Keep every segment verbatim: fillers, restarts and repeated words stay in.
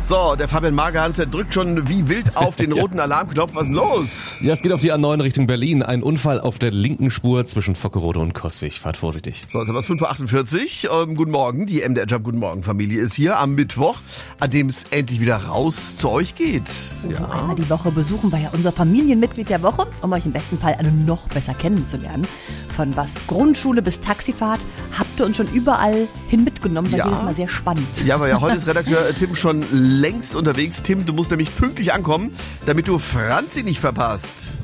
So, der Fabian Magerhans, der drückt schon wie wild auf den roten Alarmknopf. Was ist denn los? Ja, es geht auf die A neun Richtung Berlin. Ein Unfall auf der linken Spur zwischen Vockerode und Coswig. Fahrt vorsichtig. So, es ist fünf Uhr achtundvierzig. Ähm, guten Morgen, die M D R Jump Guten Morgen Familie ist hier am Mittwoch, an dem es endlich wieder raus zu euch geht. Ja. Einmal die Woche besuchen wir ja unser Familienmitglied der Woche, um euch im besten Fall alle noch besser kennenzulernen. Von was Grundschule bis Taxifahrt habt ihr uns schon überall hin mitgenommen. War Ja. jedes Mal sehr spannend. Ja, aber ja, heute ist Redakteur Tim schon längst unterwegs. Tim, du musst nämlich pünktlich ankommen, damit du Franzi nicht verpasst.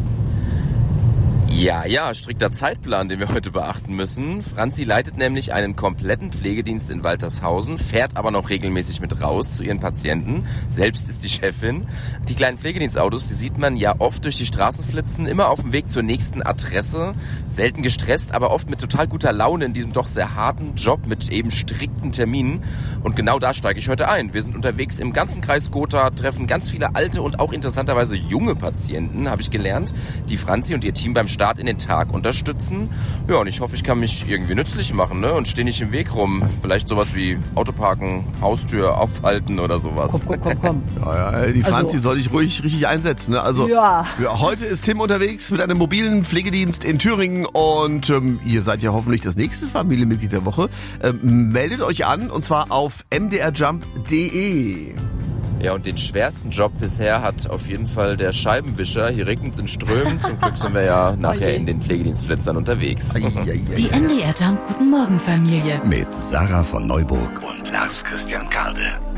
Ja, ja, strikter Zeitplan, den wir heute beachten müssen. Franzi leitet nämlich einen kompletten Pflegedienst in Waltershausen, fährt aber noch regelmäßig mit raus zu ihren Patienten. Selbst ist die Chefin. Die kleinen Pflegedienstautos, die sieht man ja oft durch die Straßen flitzen, immer auf dem Weg zur nächsten Adresse. Selten gestresst, aber oft mit total guter Laune in diesem doch sehr harten Job mit eben strikten Terminen. Und genau da steige ich heute ein. Wir sind unterwegs im ganzen Kreis Gotha, treffen ganz viele alte und auch interessanterweise junge Patienten, habe ich gelernt, die Franzi und ihr Team beim Start in den Tag unterstützen. Ja, und ich hoffe, ich kann mich irgendwie nützlich machen, ne? Und stehe nicht im Weg rum. Vielleicht sowas wie Autoparken, Haustür aufhalten oder sowas. Komm, komm, komm, komm. Ja, ja, die Franzi Also- soll ich ruhig richtig einsetzen. Ne? Also, Ja. ja, heute ist Tim unterwegs mit einem mobilen Pflegedienst in Thüringen und ähm, ihr seid ja hoffentlich das nächste Familienmitglied der Woche. Ähm, meldet euch an und zwar auf m d r jump punkt d e. Ja, und den schwersten Job bisher hat auf jeden Fall der Scheibenwischer. Hier regnet es in Strömen. Zum Glück sind wir ja nachher in den Pflegedienstflitzern unterwegs. Ei, ei, ei, Die M D R Jump Guten Morgen Familie. Mit Sarah von Neuburg und Lars Christian Karde.